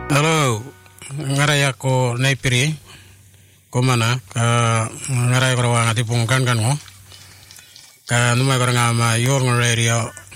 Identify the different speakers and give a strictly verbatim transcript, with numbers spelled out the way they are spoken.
Speaker 1: Halo, ngarai ako naipiri ko mana ka ngarai ko rawang ati pungkan kan mo ka numai ko nga ma yor ng radio